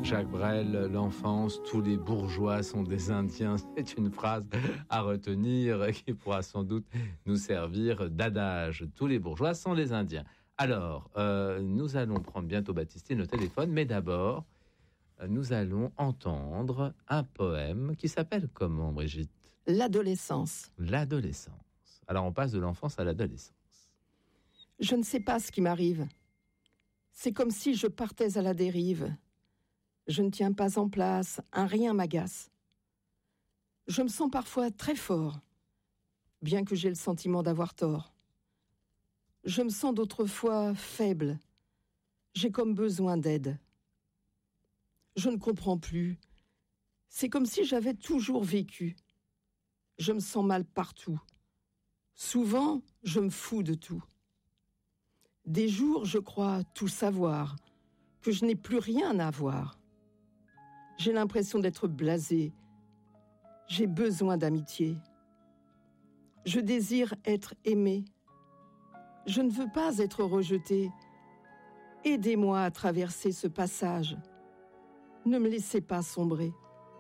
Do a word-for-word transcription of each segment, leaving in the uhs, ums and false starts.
Jacques Brel, l'enfance, tous les bourgeois sont des Indiens. C'est une phrase à retenir qui pourra sans doute nous servir d'adage. Tous les bourgeois sont des Indiens. Alors, euh, nous allons prendre bientôt Baptistine au téléphone, mais d'abord, nous allons entendre un poème qui s'appelle comment, Brigitte ? L'adolescence. L'adolescence. Alors, on passe de l'enfance à l'adolescence. Je ne sais pas ce qui m'arrive. C'est comme si je partais à la dérive. Je ne tiens pas en place, un rien m'agace. Je me sens parfois très fort, bien que j'ai le sentiment d'avoir tort. Je me sens d'autres fois faible. J'ai comme besoin d'aide. Je ne comprends plus. C'est comme si j'avais toujours vécu. Je me sens mal partout. Souvent, je me fous de tout. Des jours, je crois tout savoir, que je n'ai plus rien à voir. J'ai l'impression d'être blasé. J'ai besoin d'amitié. Je désire être aimé. Je ne veux pas être rejeté. Aidez-moi à traverser ce passage. Ne me laissez pas sombrer.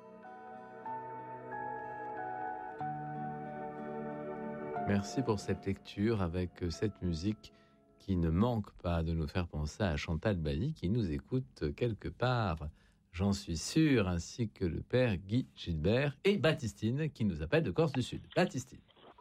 Merci pour cette lecture avec cette musique qui ne manque pas de nous faire penser à Chantal Bailly qui nous écoute quelque part. J'en suis sûr, ainsi que le père Guy Gilbert et Baptistine qui nous appelle de Corse du Sud. Baptistine.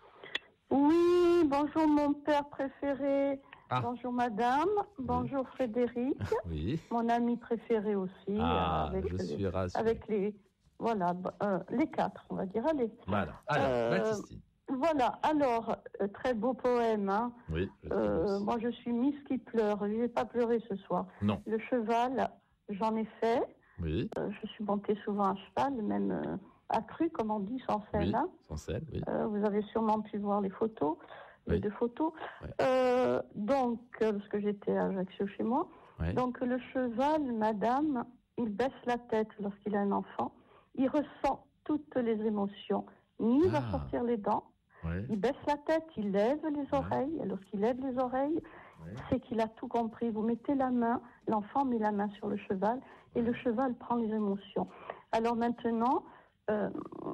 Oui, bonjour mon père préféré, ah. bonjour madame, bonjour oui. Frédéric, oui. mon ami préféré aussi. Ah, avec je les, suis rassuré. Avec les, voilà, euh, les quatre, on va dire, allez. Voilà, alors, euh, Baptistine. Voilà, alors, euh, très beau poème. Hein. Oui, je euh, moi je suis Miss qui pleure, je vais pas pleurer ce soir. Non. Le cheval, j'en ai fait. Oui. Euh, je suis montée souvent à cheval, même euh, accru, comme on dit, sans selle. Oui, hein. sans selle, oui. Euh, vous avez sûrement pu voir les photos, les oui. deux photos. Oui. Euh, donc, euh, parce que j'étais à Ajaccio chez moi. Oui. Donc, le cheval, madame, il baisse la tête lorsqu'il a un enfant. Il ressent toutes les émotions. Il ah. va sortir les dents. Oui. Il baisse la tête, il lève les oreilles. Et lorsqu'il lève les oreilles, oui. c'est qu'il a tout compris. Vous mettez la main, l'enfant met la main sur le cheval et le cheval prend les émotions. Alors maintenant, euh,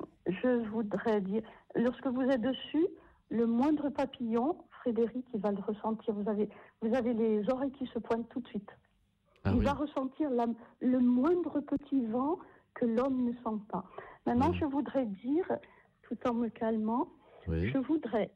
je voudrais dire, lorsque vous êtes dessus, le moindre papillon, Frédéric, il va le ressentir. Vous avez, vous avez les oreilles qui se pointent tout de suite. Ah, il oui. va ressentir la, le moindre petit vent que l'homme ne sent pas. Maintenant, oui. je voudrais dire, tout en me calmant, oui. je voudrais,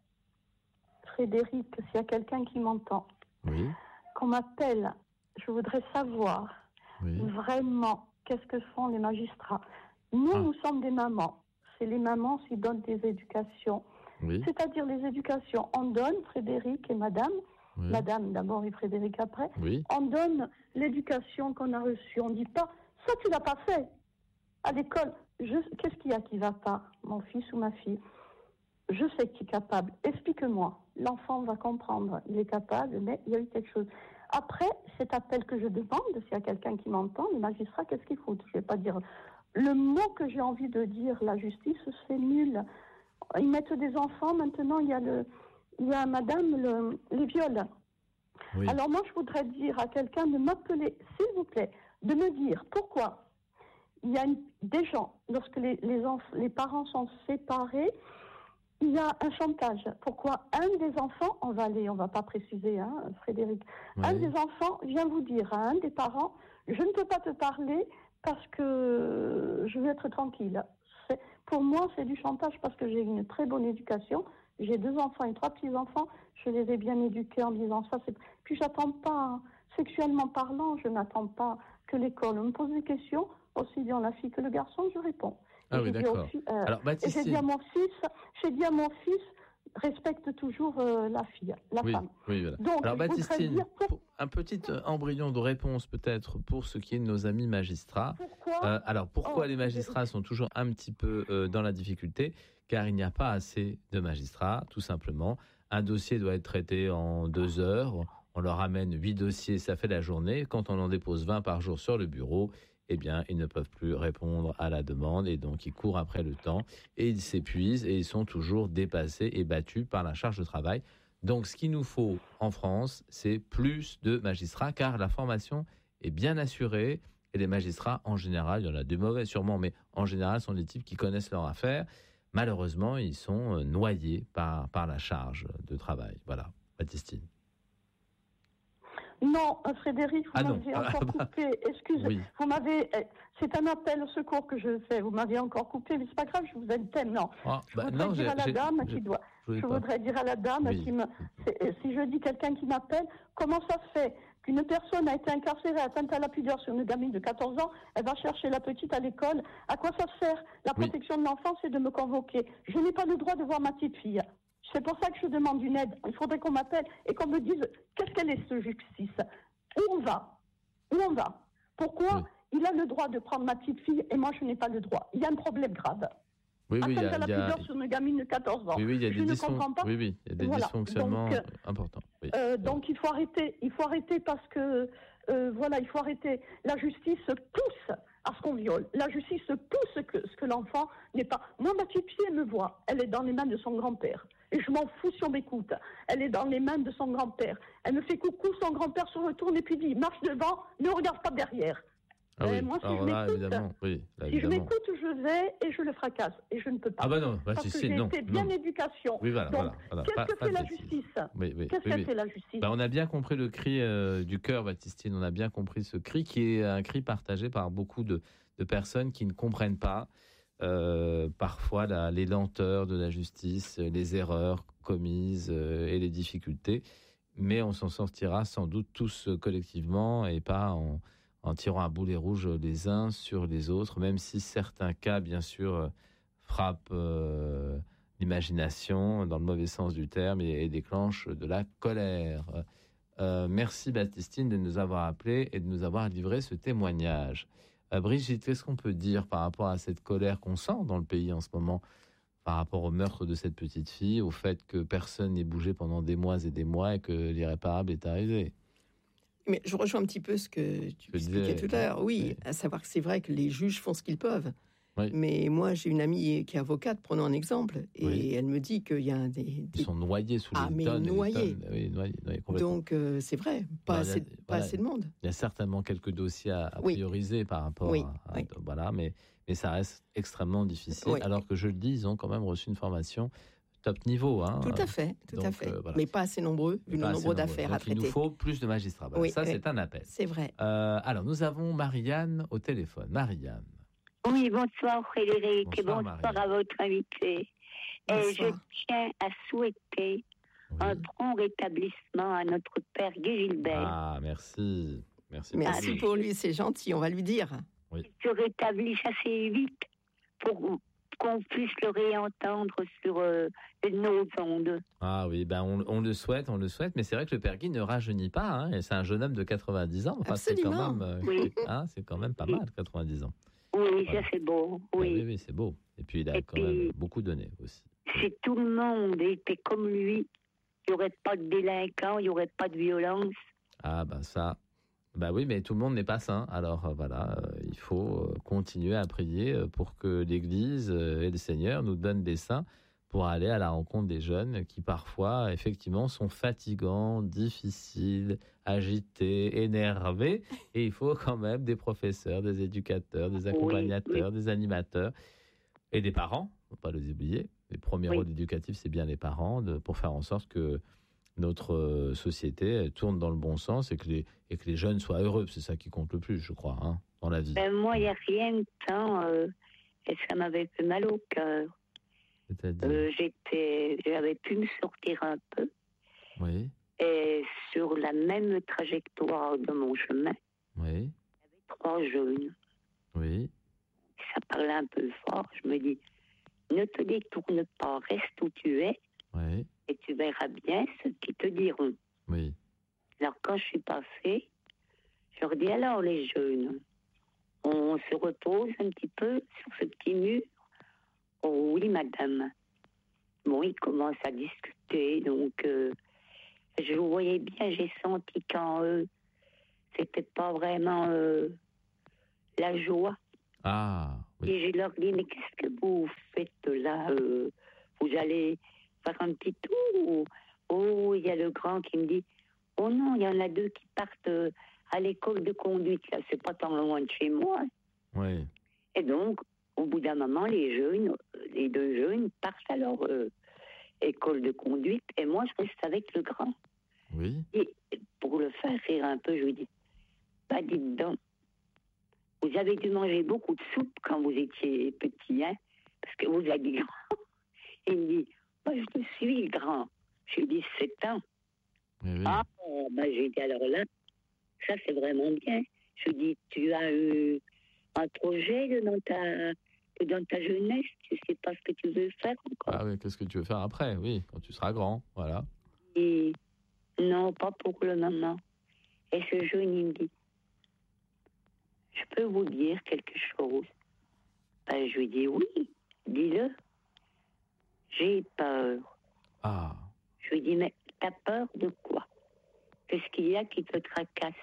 Frédéric, s'il y a quelqu'un qui m'entend, oui. qu'on m'appelle, je voudrais savoir oui. vraiment qu'est-ce que font les magistrats. Nous, ah. nous sommes des mamans. C'est les mamans qui donnent des éducations. Oui. C'est-à-dire les éducations. On donne, Frédéric et madame, oui. madame d'abord et Frédéric après, oui. on donne l'éducation qu'on a reçue. On ne dit pas, ça tu l'as pas fait. À l'école, je, qu'est-ce qu'il y a qui va pas, mon fils ou ma fille? Je sais qu'il est capable. Explique-moi. L'enfant va comprendre. Il est capable, mais il y a eu quelque chose. Après, cet appel que je demande, s'il y a quelqu'un qui m'entend, les magistrats, qu'est-ce qu'ils foutent? Je ne vais pas dire... Le mot que j'ai envie de dire, la justice, c'est nul. Ils mettent des enfants, maintenant, il y a, le, il y a madame, le, les viols. Oui. Alors moi, je voudrais dire à quelqu'un de m'appeler, s'il vous plaît, de me dire pourquoi il y a une, des gens, lorsque les, les, enf- les parents sont séparés, il y a un chantage. Pourquoi un des enfants, on va aller, on va pas préciser, hein, Frédéric, oui. un des enfants vient vous dire à un des parents, je ne peux pas te parler parce que je veux être tranquille. C'est, pour moi, c'est du chantage parce que j'ai une très bonne éducation. J'ai deux enfants et trois petits-enfants. Je les ai bien éduqués en disant ça. C'est... Puis j'attends pas, hein, sexuellement parlant, je n'attends pas que l'école me pose des questions. Aussi bien la fille que le garçon, je réponds. Ah et oui, d'accord. Aussi, euh, Alors, Baptiste... et j'ai dit à mon fils, j'ai dit à mon fils, respecte toujours euh, la fille, la oui, femme. Oui, voilà. Donc, alors, Baptistine, pour... un petit embryon de réponse peut-être pour ce qui est de nos amis magistrats. Pourquoi euh, Alors, pourquoi oh, les magistrats sont toujours un petit peu euh, dans la difficulté? Car il n'y a pas assez de magistrats, tout simplement. Un dossier doit être traité en deux heures. On leur amène huit dossiers, ça fait la journée. Quand on en dépose vingt par jour sur le bureau, eh bien, ils ne peuvent plus répondre à la demande et donc ils courent après le temps et ils s'épuisent et ils sont toujours dépassés et battus par la charge de travail. Donc, ce qu'il nous faut en France, c'est plus de magistrats car la formation est bien assurée Et les magistrats, en général, il y en a des mauvais sûrement, mais en général, sont des types qui connaissent leur affaire. Malheureusement, ils sont euh, noyés par, par la charge de travail. Voilà, Baptistine. Non, euh, Frédéric, vous Ah non. m'avez Ah, encore bah, coupé. Excusez, oui. vous m'avez. eh, C'est un appel au secours que je fais. Vous m'avez encore coupé, mais c'est pas grave. Je vous aime tellement. Ah, Je bah, voudrais non, dire j'ai- à la j'ai- dame j'ai- qui doit. je voulais Je pas. voudrais dire à la dame Oui. qui me. c'est- euh, Si je dis quelqu'un qui m'appelle, comment ça se fait qu'une personne a été incarcérée, atteinte à la pudeur sur une gamine de quatorze ans, elle va chercher la petite à l'école. À quoi ça sert? La Oui. protection de l'enfant, c'est de me convoquer. Je n'ai pas le droit de voir ma petite fille. C'est pour ça que je demande une aide. Il faudrait qu'on m'appelle et qu'on me dise qu'est-ce qu'elle est, ce justice. Où on va? Où on va? Pourquoi Oui. il a le droit de prendre ma petite fille et moi je n'ai pas le droit? Il y a un problème grave. Oui, oui, il y Atteinte a, à la il y a- pudeur sur une gamine de quatorze ans. oui, oui, il y a je des, ne dysfon- comprends pas. oui, oui, il y a des Voilà. dysfonctionnements Donc, importants. Oui. Euh, donc il faut arrêter, il faut arrêter parce que euh, voilà, il faut arrêter. La justice pousse à ce qu'on viole. La justice pousse que ce que l'enfant n'est pas. Moi, ma petite fille, elle me voit. Elle est dans les mains de son grand-père. Et je m'en fous si on m'écoute. Elle est dans les mains de son grand-père. Elle me fait coucou, son grand-père se retourne et puis dit marche devant, ne regarde pas derrière. Ah Euh, oui. moi, si Alors je là, m'écoute, évidemment, oui, là, Si je évidemment. m'écoute, je vais et je le fracasse. Et je ne peux pas. Ah bah non, Parce que Baptistine, j'ai non, été bien non. éducation. Oui, voilà, Donc, voilà, voilà. qu'est-ce Pas- que pas fait de la bêtises. justice? Oui, oui, Qu'est-ce oui, que oui. fait la justice? Bah, on a bien compris le cri euh, du cœur, Baptistine. On a bien compris ce cri qui est un cri partagé par beaucoup de, de personnes qui ne comprennent pas euh, parfois la- les lenteurs de la justice, les erreurs commises euh, et les difficultés. Mais on s'en sortira sans doute tous euh, collectivement et pas en, en tirant un boulet rouge les uns sur les autres, même si certains cas, bien sûr, euh, frappent euh, l'imagination dans le mauvais sens du terme et, et déclenchent de la colère. Euh, merci Baptistine de nous avoir appelés et de nous avoir livré ce témoignage. Euh, Brigitte, qu'est-ce qu'on peut dire par rapport à cette colère qu'on sent dans le pays en ce moment, par rapport au meurtre de cette petite fille, au fait que personne n'ait bougé pendant des mois et des mois et que l'irréparable est arrivé? Mais je rejoins un petit peu ce que tu Je expliquais disais, tout à l'heure. Oui, oui. à savoir que c'est vrai que les juges font ce qu'ils peuvent. Oui. Mais moi, j'ai une amie qui est avocate, prenons un exemple, et Oui. elle me dit qu'il y a des... Ils des- sont noyés sous Ah, les mais tonnes et les noyés. tonnes. Oui, noyés, noyés, complètement. Donc, euh, c'est vrai, pas, Alors, il y a- assez, pas voilà. assez de monde. Il y a certainement quelques dossiers à, à Oui. prioriser par rapport Oui, à, à- oui. voilà, mais, mais ça reste extrêmement difficile. Oui. Alors que je le dis, ils ont quand même reçu une formation top niveau. Hein. Tout à fait, tout à donc, fait. euh, voilà. Mais pas assez nombreux, vu Pas le assez nombre nombreux. d'affaires à Donc, il nous traiter. faut plus de magistrats. Voilà, Oui, ça, oui. c'est un appel. C'est vrai. Euh, alors, nous avons Marianne au téléphone. Marianne. Oui, bonsoir Frédéric et Bonsoir, bonsoir Marie. à votre invité. Et je Bonsoir. tiens à souhaiter Oui. un prompt rétablissement à notre père Guy Gilbert. Ah, merci. Merci. Merci beaucoup. pour lui, c'est gentil, on va lui dire. Qu'il se rétablisse assez vite pour qu'on puisse le réentendre sur euh, nos ondes. Ah oui, ben on, on le souhaite, on le souhaite, mais c'est vrai que le père Guy ne rajeunit pas. Hein, et c'est un jeune homme de quatre-vingt-dix ans. Enfin, c'est quand Absolument. même, euh, Oui. hein, c'est quand même pas mal, quatre-vingt-dix ans. Oui, Voilà. ça c'est beau. Ah Oui. oui, oui, c'est beau. Et puis il a Et quand puis- même beaucoup donné aussi. Si tout le monde était comme lui, il n'y aurait pas de délinquants, il n'y aurait pas de violence. Ah ben ça, bah oui, mais tout le monde n'est pas saint. Alors euh, voilà, euh, il faut euh, continuer à prier euh, pour que l'Église euh, et le Seigneur nous donnent des saints pour aller à la rencontre des jeunes qui parfois, effectivement, sont fatigants, difficiles, agités, énervés. Et il faut quand même des professeurs, des éducateurs, des accompagnateurs, des animateurs et des parents. Il ne faut pas les oublier. Les premiers Oui. rôles éducatifs, c'est bien les parents, de, pour faire en sorte que notre euh, société elle, tourne dans le bon sens et que les, et que les jeunes soient heureux. C'est ça qui compte le plus, je crois, hein, dans la vie. Ben, moi, il n'y a rien de temps, euh, et ça m'avait fait mal au cœur. C'est-à-dire, Euh, j'étais, j'avais pu me sortir un peu, oui, et sur la même trajectoire de mon chemin, oui, trois jeunes. oui, Ça parlait un peu fort. Je me dis, ne te détourne pas, reste où tu es, oui, et tu verras bien ce qu'ils te diront. oui. Alors, quand je suis passée, je leur dis, alors les jeunes, on se repose un petit peu sur ce petit mur. Oh oui, madame. Bon, ils commencent à discuter, donc euh, je vous voyais bien, j'ai senti qu'en eux, c'était pas vraiment euh, la joie. Ah, oui, Et je leur dis, mais qu'est-ce que vous faites là euh, Vous allez faire un petit tour ou... Oh, il y a le grand qui me dit, oh non, il y en a deux qui partent euh, à l'école de conduite, là, c'est pas tant loin de chez moi. Oui. Et donc, au bout d'un moment, les jeunes, les deux jeunes partent à leur euh, école de conduite, et moi, je reste avec le grand. Oui. Et pour le faire rire un peu, je lui dis, bah dites donc, vous avez dû manger beaucoup de soupe quand vous étiez petit, hein, parce que vous êtes grand. Il me dit, bah, je suis grand. Je lui dis, sept ans. Oui, oui. Ah, bah, j'ai dit, alors là, ça c'est vraiment bien. Je lui dis, tu as eu un projet de dans ta, de dans ta jeunesse, tu sais pas ce que tu veux faire encore. Ah oui, qu'est-ce que tu veux faire après? Oui, quand tu seras grand, voilà. Et non, pas pour le moment. Et ce jeune, il me dit, je peux vous dire quelque chose? Ben, je lui dis, oui, dis-le. J'ai peur. Ah, Je lui dis, mais t'as peur de quoi? Qu'est-ce qu'il y a qui te tracasse?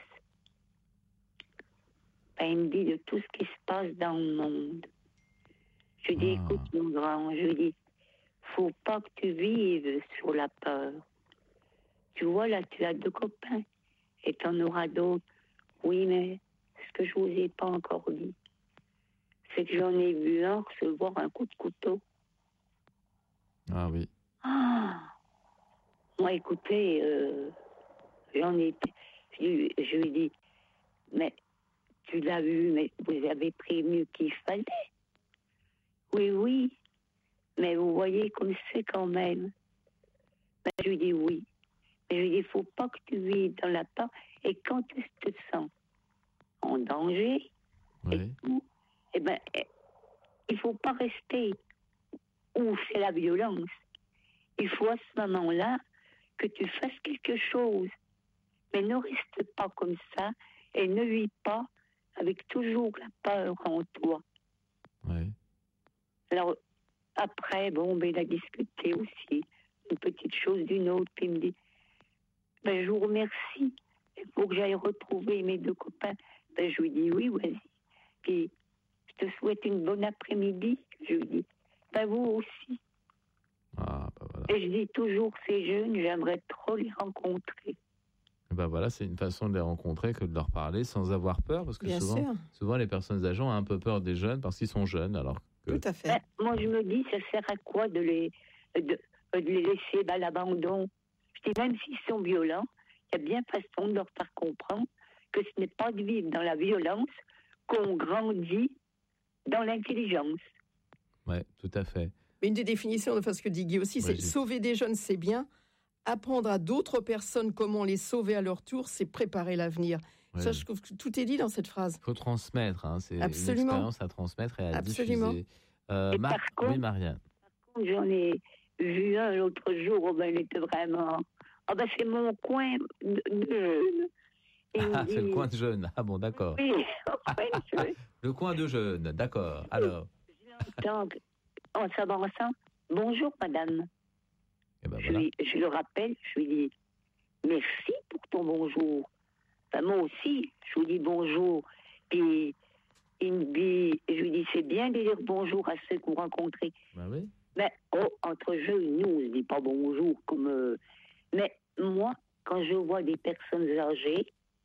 Ben, il me dit de tout ce qui se passe dans le monde. Je lui dis, Ah. écoute, mon grand, je lui dis, faut pas que tu vives sur la peur. Tu vois, là, tu as deux copains et t'en auras d'autres. Oui, mais ce que je vous ai pas encore dit, c'est que j'en ai vu un recevoir un coup de couteau. ah oui. Ah! Moi, écoutez, euh, j'en ai... Je, lui- je lui dis, mais tu l'as vu, mais vous avez prévenu qu'il fallait. Oui, oui, mais vous voyez comme c'est quand même. Ben, je lui dis oui. Mais je lui dis, il ne faut pas que tu vives dans la peur. Et quand tu te sens en danger, et Oui. tout, eh ben, eh, il ne faut pas rester où c'est la violence. Il faut à ce moment-là que tu fasses quelque chose. Mais ne reste pas comme ça et ne vis pas avec toujours la peur en toi. Oui. Alors, après, bon, ben, il a discuté aussi une petite chose d'une autre. Puis il me dit, ben, je vous remercie. Il faut que j'aille retrouver mes deux copains. Ben, je lui dis, oui, vas-y. Puis, je te souhaite une bonne après-midi. Je lui dis, ben, vous aussi. Ah, bah voilà. Et je dis toujours, ces jeunes, j'aimerais trop les rencontrer. Et ben voilà, c'est une façon de les rencontrer que de leur parler sans avoir peur, parce que Bien souvent, sûr, souvent les personnes âgées ont un peu peur des jeunes parce qu'ils sont jeunes, alors que tout à fait. Ben, moi, je me dis, ça sert à quoi de les, de, de les laisser à l'abandon? Je dis, même s'ils sont violents, il y a bien façon de leur faire comprendre que ce n'est pas de vivre dans la violence qu'on grandit dans l'intelligence. ouais, tout à fait. Mais une des définitions, enfin ce que dit Guy aussi, c'est Brigitte. sauver des jeunes, c'est bien. Apprendre à d'autres personnes comment les sauver à leur tour, c'est préparer l'avenir. Ouais. Ça, je trouve que tout est dit dans cette phrase. Il faut transmettre, hein, c'est Absolument. une expérience à transmettre et à Absolument. diffuser. Euh, Et Mar- par contre- oui, Marianne. J'en ai vu un l'autre jour, oh ben, il était vraiment... Ah ben, c'est mon coin de, de jeune. Il me Ah, c'est le dit- coin de jeunes. Ah bon, d'accord. Oui, enfin, je... Le coin de jeunes, d'accord. Alors, Donc, en s'avançant, bonjour madame. eh ben Je, voilà. lui- je le rappelle, je lui dis merci pour ton bonjour. Ben, moi aussi, je lui dis bonjour. Puis il me dit, je lui dis c'est bien de dire bonjour à ceux que vous rencontrez. Ben oui. Mais oh, entre jeunes, nous, on ne se dit pas bonjour comme. euh, Mais moi, quand je vois des personnes âgées,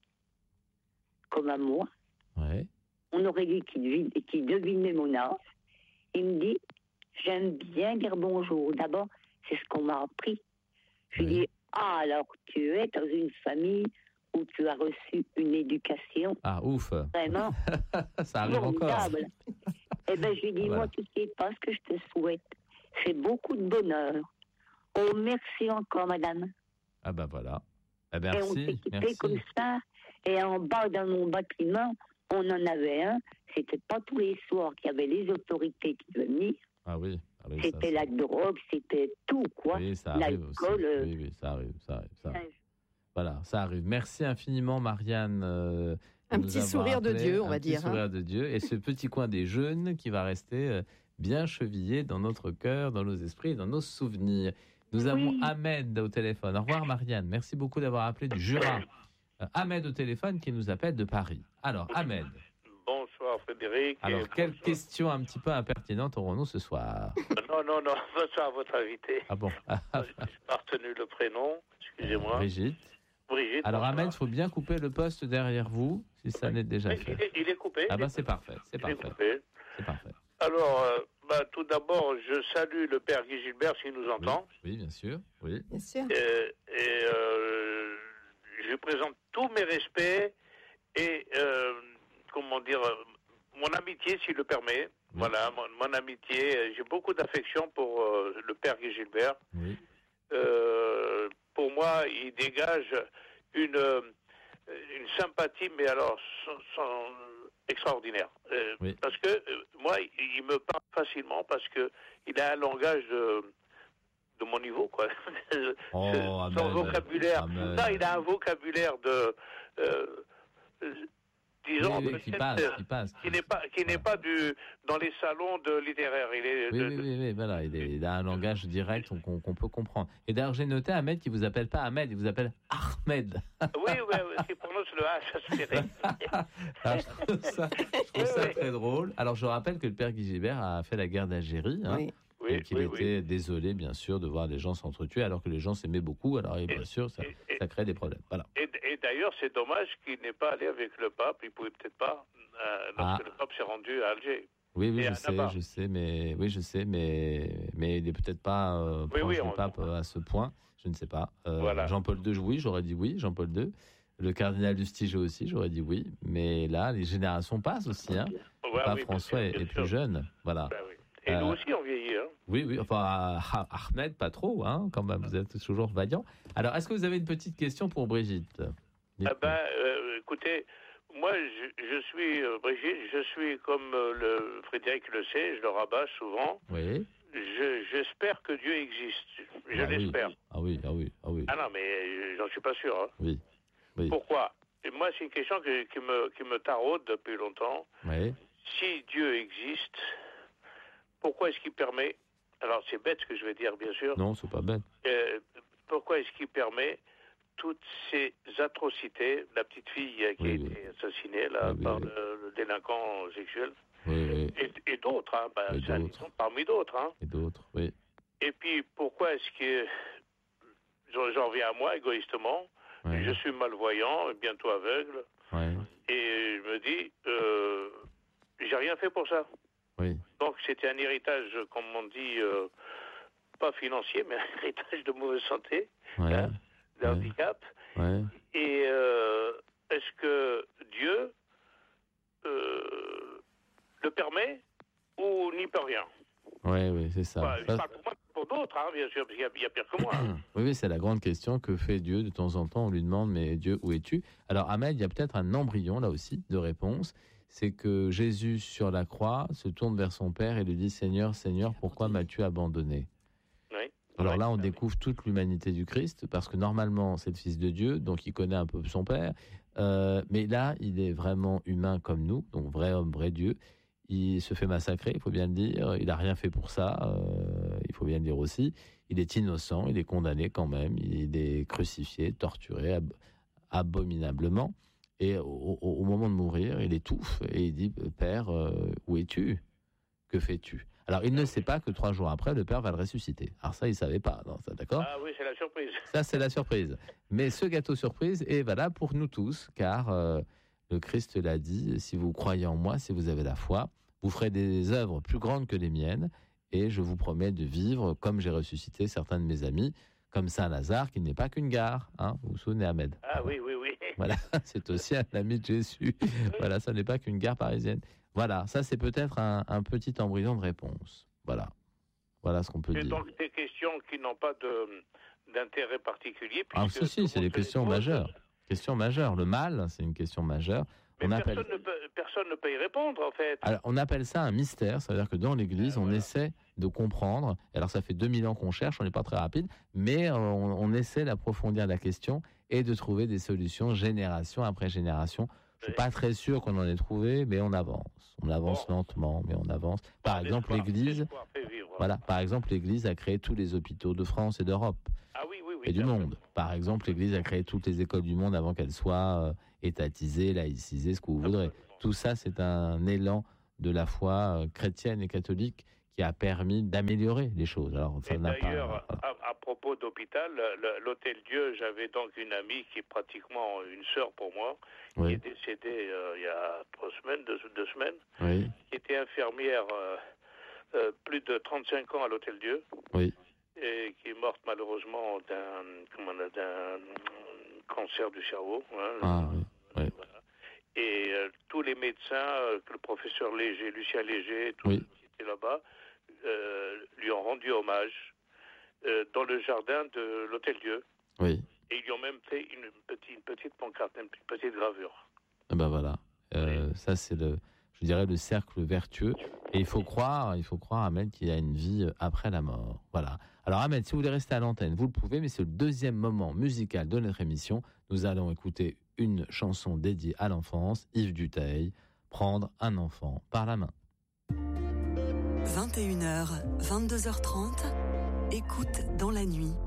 comme à moi, Ouais. on aurait dit qu'ils devin- qu'ils devinaient mon âge. Il me dit, j'aime bien dire bonjour. D'abord, c'est ce qu'on m'a appris. Je lui Oui. dis, ah, alors tu es dans une famille où tu as reçu une éducation Ah, ouf. vraiment Ça arrive encore. formidable. Eh bien, je lui dis, Voilà. moi, tu sais pas ce que je te souhaite. C'est beaucoup de bonheur. Oh, merci encore, madame. Ah ben voilà. Eh, Et on s'est merci, quitté merci. comme ça. Et en bas, dans mon bâtiment, on en avait un. C'était pas tous les soirs qu'il y avait les autorités qui venaient venir. Ah oui. Ah oui, ça, C'était ça- la drogue, c'était tout, quoi. Oui, ça arrive aussi. L'alcool. euh, Oui, oui, ça arrive, ça arrive, ça arrive. Voilà, ça arrive. Merci infiniment, Marianne. euh, Un de nous petit avoir sourire de appelé. Dieu, on Un va petit dire, hein. sourire de Dieu. Et ce petit coin des jeunes qui va rester euh, bien chevillé dans notre cœur, dans nos esprits, dans nos souvenirs. Nous avons Oui. Ahmed au téléphone. Au revoir, Marianne. Merci beaucoup d'avoir appelé du Jura. Euh, Ahmed au téléphone qui nous appelle de Paris. Alors, Ahmed. Bonsoir Frédéric. Alors, Et quelle bonsoir- question un petit peu impertinente aurons-nous ce soir? Non, non, non, bonsoir à votre invité. Ah bon. Je n'ai pas retenu le prénom, excusez-moi. Brigitte. Brigitte. Alors, bonsoir. Ahmed, il faut bien couper le poste derrière vous, si ça n'est déjà Mais fait. il, est, il est coupé. Ah il bah est c'est parfait, c'est il est parfait, coupé. c'est parfait. Alors, euh, bah, tout d'abord, je salue le père Guy Gilbert s'il nous Oui, entend. oui, bien sûr, oui. Bien sûr. Euh, et euh, je lui présente tous mes respects et, euh, comment dire, euh, mon amitié, s'il le permet. Oui. Voilà, mon, mon amitié. J'ai beaucoup d'affection pour euh, le père Guy Gilbert. Oui, Euh, pour moi, il dégage une, euh, une sympathie, mais alors sans- sans- extraordinaire. Euh, Oui. Parce que euh, moi, il, il me parle facilement parce que il a un langage de, de mon niveau, quoi. Oh, Son Ahmed, vocabulaire. Ahmed. Non, il a un vocabulaire de, euh, euh, disons, Oui, oui, qui peut-être, passe, euh, qui passe. qui n'est pas, qui n'est pas du, dans les salons de littéraires. Il est Oui, de- oui, de- oui, oui, voilà, il, est- il a un langage direct qu'on qu'on peut comprendre. Et d'ailleurs, j'ai noté Ahmed qui vous appelle pas Ahmed, il vous appelle Ahmed. Oui, oui, oui, qui prononce le H, ça se fait. Alors, je trouve ça, je trouve Oui, ça oui. très drôle. Alors, je rappelle que le père Guy Gilbert a fait la guerre d'Algérie. Hein, Oui. Oui, et qu'il oui, était désolé, bien sûr, de voir les gens s'entretuer, alors que les gens s'aimaient beaucoup. Alors, et bien sûr, ça, et- et- ça crée des problèmes. Voilà. Et, et d'ailleurs, c'est dommage qu'il n'ait pas allé avec le pape. Il pouvait peut-être pas, euh, lorsque Ah. le pape s'est rendu à Alger. Oui, oui, Et je à sais, Navarre. je sais, mais oui, je sais, mais mais il est peut-être pas euh, Oui, proche oui, du on- pape euh, à ce point. Je ne sais pas. Euh, Voilà. Jean-Paul deux, oui, j'aurais dit oui. Jean-Paul deux. Le cardinal Lustiger aussi, j'aurais dit oui. Mais là, les générations passent aussi. Hein. Le Ouais, pape oui, François bien est, sûr, est bien plus sûr. jeune. Voilà. Ben oui. Et Euh, nous aussi, on vieillit. Hein. Oui, oui. Enfin, Ah- Ahmed, pas trop, hein. Quand même, vous êtes toujours vaillant. Alors, est-ce que vous avez une petite question pour Brigitte? Ah Dites-moi. ben, euh, écoutez, moi, je, je suis, euh, Brigitte, je suis comme euh, le Frédéric le sait, je le rabâche souvent. Oui. Je- J'espère que Dieu existe. Je Ah oui. l'espère. Ah oui, ah oui, ah oui. Ah non, mais euh, j'en suis pas sûr. Hein. Oui. Oui. Pourquoi? Et moi, c'est une question que- qui, me, qui me taraude depuis longtemps. Oui. Si Dieu existe, pourquoi est-ce qu'il permet, alors c'est bête ce que je vais dire bien sûr, Non, c'est pas bête. euh, pourquoi est-ce qu'il permet toutes ces atrocités, la petite fille euh, qui Oui, a oui. été assassinée là, Oui, oui, par oui. Le, le délinquant sexuel, Oui, oui. et, et d'autres, hein, ben, Et c'est un d'autres. exemple parmi d'autres. Hein. Et d'autres, oui. Et puis pourquoi est-ce que, j'en j'en viens à moi égoïstement, Ouais. je suis malvoyant, bientôt aveugle, Ouais. et je me dis, euh, j'ai rien fait pour ça. Oui. Donc c'était un héritage, comme on dit, euh, pas financier, mais un héritage de mauvaise santé, Ouais. hein, d'un Ouais. handicap. Ouais. Et euh, est-ce que Dieu euh, le permet ou n'y peut rien? Ouais, oui, c'est ça. Enfin, je Ça, parle pour moi, pour d'autres, hein, bien sûr, parce qu'il y a, il y a pire que moi. hein. Oui, oui, c'est la grande question. Que fait Dieu de temps en temps? On lui demande, mais Dieu, où es-tu? Alors, Ahmed, il y a peut-être un embryon, là aussi, de réponse. C'est que Jésus, sur la croix, se tourne vers son Père et lui dit, Seigneur, Seigneur, pourquoi m'as-tu abandonné? Oui. Alors Ouais. là, on découvre toute l'humanité du Christ, parce que normalement, c'est le Fils de Dieu, donc il connaît un peu son Père. Euh, mais là, il est vraiment humain comme nous, donc vrai homme, vrai Dieu. Il se fait massacrer, il faut bien le dire. Il n'a rien fait pour ça, euh, il faut bien le dire aussi. Il est innocent, il est condamné quand même. Il est crucifié, torturé ab- abominablement. Et au, au- au moment de mourir, il étouffe et il dit, Père, euh, où es-tu? Que fais-tu? Alors, il ne sait pas que trois jours après, le Père va le ressusciter. Alors ça, il ne savait pas, non, ça, d'accord? Ah oui, c'est la surprise. Ça, c'est la surprise. Mais ce gâteau surprise est valable pour nous tous, car euh, le Christ l'a dit, si vous croyez en moi, si vous avez la foi, vous ferez des œuvres plus grandes que les miennes, et je vous promets de vivre comme j'ai ressuscité certains de mes amis, comme Saint-Lazare, qui n'est pas qu'une gare. Hein, vous vous souvenez, Ahmed? Ah oui, oui, oui. Voilà, c'est aussi un ami de Jésus. Voilà, ça n'est pas qu'une gare parisienne. Voilà, ça c'est peut-être un, un petit embryon de réponse. Voilà, voilà ce qu'on peut C'est dire. donc des questions qui n'ont pas de, d'intérêt particulier. Ah, puisque si, si, tout c'est le des monde se les questions pose. majeures. Question majeure. Le mal, c'est une question majeure. Mais On appelle, personne, ne peut, personne ne peut y répondre, en fait. alors, on appelle ça un mystère, c'est-à-dire que dans l'Église, Ah, on voilà. essaie de comprendre. Alors, ça fait deux mille ans qu'on cherche, on n'est pas très rapide, mais euh, on, on essaie d'approfondir la question et de trouver des solutions génération après génération. Je ne suis Oui. pas très sûr qu'on en ait trouvé, mais on avance. On avance Bon. lentement, mais on avance. Par exemple, L'espoir- l'Église, l'espoir fait vivre. voilà, par exemple, l'Église a créé tous les hôpitaux de France et d'Europe. Ah oui, oui, oui. Et du bien sûr. monde. Par exemple, l'Église a créé toutes les écoles du monde avant qu'elles soient euh, étatisées, laïcisées, ce que vous voudrez. Tout ça, c'est un élan de la foi euh, chrétienne et catholique qui a permis d'améliorer les choses. Alors, ça Et n'a pas. d'ailleurs, voilà. à, à propos propos d'hôpital, l'Hôtel Dieu, j'avais donc une amie qui est pratiquement une sœur pour moi, oui. qui est décédée euh, il y a trois semaines, deux, deux semaines, oui. qui était infirmière euh, euh, plus de trente-cinq ans à l'Hôtel Dieu, oui. et qui est morte malheureusement d'un, comment on a, d'un cancer du cerveau. Hein, ah, oui. Oui. Voilà. Et euh, tous les médecins, euh, le professeur Léger, Lucien Léger, tous oui. ceux qui étaient là-bas, euh, lui ont rendu hommage euh, dans le jardin de l'Hôtel Dieu. Oui. Et ils lui ont même fait une petite, une petite pancarte, une petite gravure. Ah ben voilà, euh, oui. ça c'est le, je dirais le cercle vertueux. Et il faut croire, il faut croire, Ahmed, qu'il y a une vie après la mort. Voilà. Alors Ahmed, si vous voulez rester à l'antenne, vous le pouvez, mais c'est le deuxième moment musical de notre émission. Nous allons écouter une chanson dédiée à l'enfance, Yves Dutheil, Prendre un enfant par la main. vingt et une heures, vingt-deux heures trente, écoute dans la nuit.